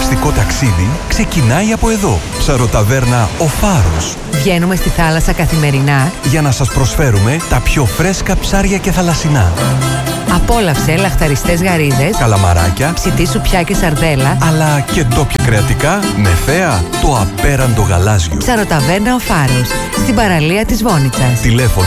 απολαυστικό ταξίδι ξεκινάει από εδώ. Ψαροταβέρνα Ο Φάρος. Βγαίνουμε στη θάλασσα καθημερινά για να σας προσφέρουμε τα πιο φρέσκα ψάρια και θαλασσινά. Απόλαυσε λαχταριστές γαρίδες, καλαμαράκια, ψητή σουπιά και σαρδέλα, αλλά και ντόπια κρεατικά με θέα το απέραντο γαλάζιο. Ψαροταβέρνα Ο Φάρος, στην παραλία της Βόνιτσας. Τηλέφωνο